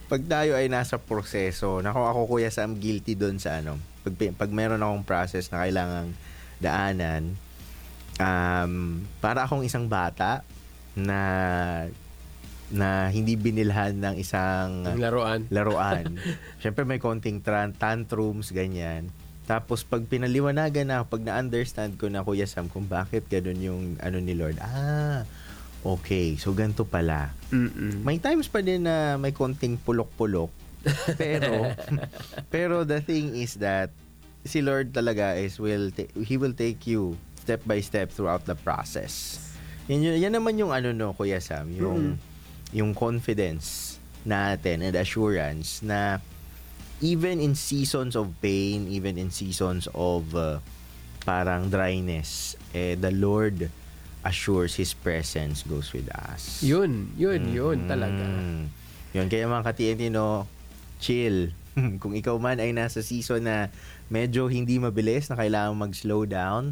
pag tayo ay nasa proseso, ako Kuya Sam, guilty doon sa ano, pag meron akong process na kailangang daanan, para akong isang bata na hindi binilhan ng isang laruan. Siyempre may konting tantrums, ganyan. Tapos pag pinaliwanagan na, pag na-understand ko na, Kuya Sam, kung bakit ganun yung ano ni Lord, okay, so ganito pala. May times pa din na may konting pulok-pulok. pero the thing is that si Lord talaga He will take you step by step throughout the process. Yan naman yung ano, no, Kuya Sam, yung confidence natin and assurance na even in seasons of pain, even in seasons of parang dryness, the Lord assures His presence goes with us. Yun talaga. Yun, kaya mga ka-TNT, no, chill. Kung ikaw man ay nasa season na medyo hindi mabilis, na kailangan mag-slow down,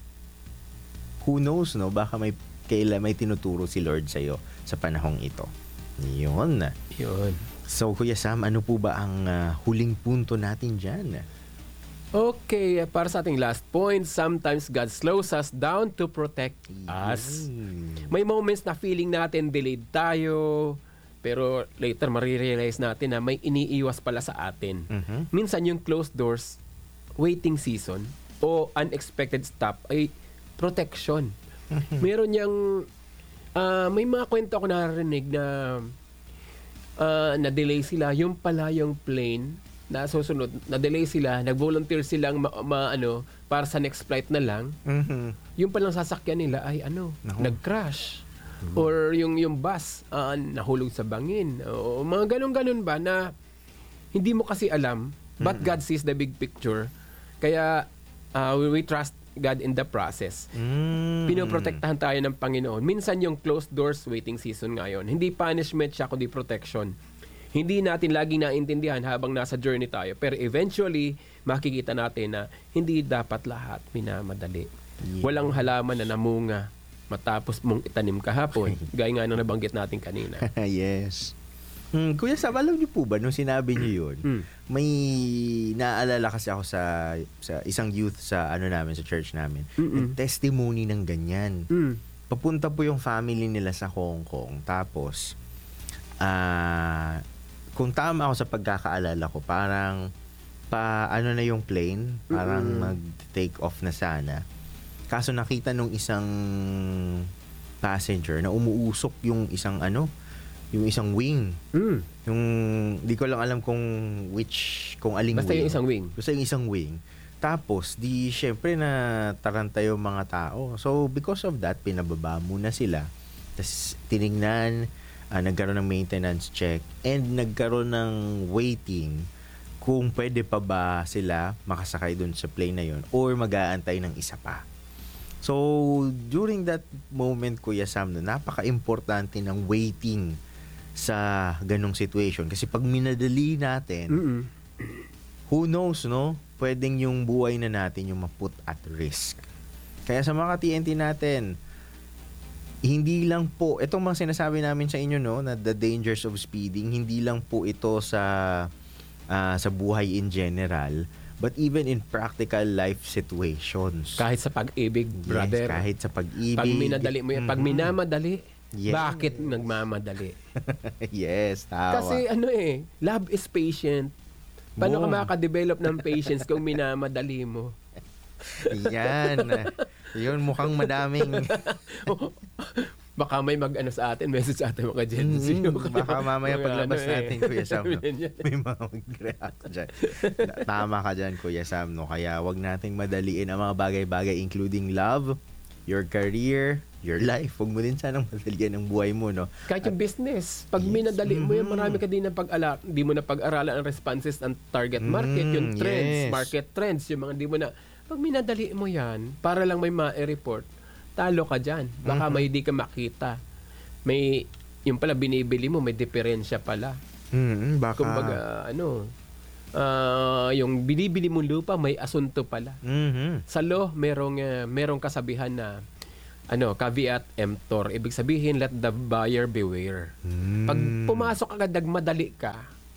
who knows, no? Baka may tinuturo si Lord sa'yo sa panahong ito. Yun. So, Kuya Sam, ano po ba ang huling punto natin dyan? Okay, para sa ating last point, sometimes God slows us down to protect us. May moments na feeling natin delayed tayo, pero later marirealize natin na may iniiwas pala sa atin. Minsan yung closed doors, waiting season, o unexpected stop ay protection. Meron niyang may mga kwento ako narinig na na-delay sila, yung pala yung plane na susunod, na-delay sila, nag-volunteer silang para sa next flight na lang. Yung palang sasakyan nila ay nag-crash. Or yung bus nahulog sa bangin. O mga ganun-ganun ba na hindi mo kasi alam, but God sees the big picture. Kaya we trust God in the process. Pinoprotektahan tayo ng Panginoon. Minsan yung closed doors waiting season ngayon, hindi punishment siya kundi protection. Hindi natin laging naintindihan habang nasa journey tayo, pero eventually makikita natin na hindi dapat lahat minamadali. Walang halaman na namunga matapos mong itanim kahapon, gaya nga nung nabanggit natin kanina. Yes. Kuya Sam, alam niyo po ba, nung sinabi niyo yun, may naalala kasi ako sa isang youth sa namin, sa church namin. Testimony ng ganyan. Papunta po yung family nila sa Hong Kong. Tapos, kung tama ako sa pagkakaalala ko, parang na yung plane, parang mag-take off na sana. Kaso nakita nung isang passenger na umuusok yung isang wing. Yung di ko lang alam kung aling basta wing. Basta yung isang wing. Tapos syempre na taranta yung mga tao. So because of that, pinababa muna sila. Tapos tiningnan, nagkaroon ng maintenance check and nagkaroon ng waiting kung pwede pa ba sila makasakay dun sa plane na yun or mag-aantay ng isa pa. So during that moment, Kuya Sam, napaka-importante ng waiting sa ganong situation. Kasi pag minadali natin, who knows, no? Pwedeng yung buhay na natin yung ma-put at risk. Kaya sa mga TNT natin, hindi lang po, itong mga sinasabi namin sa inyo, no, na the dangers of speeding, hindi lang po ito sa buhay in general, but even in practical life situations. Kahit sa pag-ibig, brother. Yes, kahit sa pag-ibig. Pag minadali mo yan, pag minamadali, bakit nagmamadali? Yes, tawa. Kasi love is patient. Paano ka makaka-develop ng patience kung minamadali mo? Yan. Yun, mukhang madaming... Baka may sa atin, message sa atin mga Gen Z. Baka mamaya paglabas natin, Kuya Sam, no? May mga mag-react dyan. Tama ka dyan, Kuya Sam, no? Kaya wag nating madaliin ang mga bagay-bagay, including love, your career, your life. Huwag mo din sanang madalian ang buhay mo, no? Kahit yung business, pag minadali mo yan, marami ka din hindi mo na pag-aralan ang responses ng target market, yung trends, market trends, yung mga hindi mo na, pag minadali mo yan, para lang may ma-report, talo ka dyan. Baka may hindi ka makita. May, yung pala binibili mo, may diferensya pala. Baka... Kumbaga, yung binibili mong lupa, may asunto pala. Sa law, merong kasabihan na caveat emptor. Ibig sabihin, let the buyer beware. Pag pumasok agad, nagmadali ka,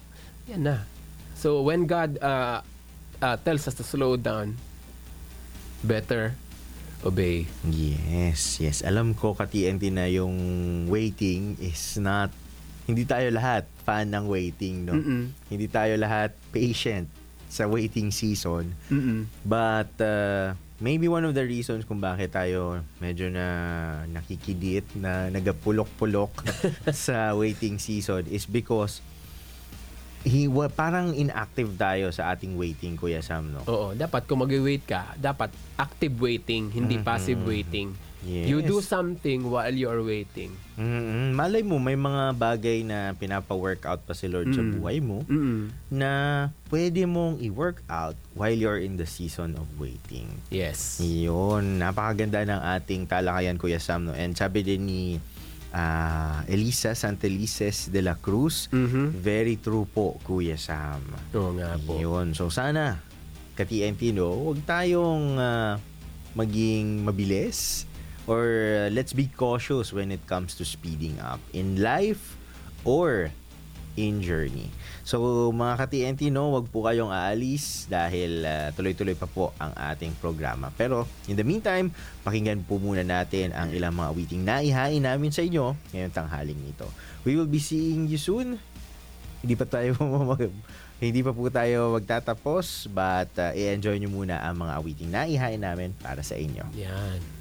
yan na. So when God tells us to slow down, better obey. Yes. Alam ko, ka-TNT, na yung waiting is not, hindi tayo lahat fan ng waiting, no? Hindi tayo lahat patient sa waiting season. But maybe one of the reasons kung bakit tayo medyo na nakikidit, na nagapulok-pulok sa waiting season is because parang inactive tayo sa ating waiting, Kuya Sam, no? Oo, dapat kung mag-wait ka, dapat active waiting, hindi passive waiting. Yes. You do something while you are waiting. Malay mo, may mga bagay na pinapa-workout pa si Lord sa buhay mo na pwede mong i-workout while you're in the season of waiting. Yes. Yun, napakaganda ng ating talakayan, Kuya Sam, no? And sabi din ni Elisa Santelices de la Cruz, very true po, Kuya Sam. Oo nga po. Yun. So sana, ka-TNT, no, huwag tayong maging mabilis, or let's be cautious when it comes to speeding up in life or in journey. So mga ka-TNT, no, wag po kayong aalis dahil tuloy-tuloy pa po ang ating programa. Pero in the meantime, pakinggan po muna natin ang ilang mga awiting na ihain namin sa inyo ngayong tanghaling ito. We will be seeing you soon. Hindi pa po tayo magtatapos, but i-enjoy nyo muna ang mga awiting na ihain namin para sa inyo. Yan.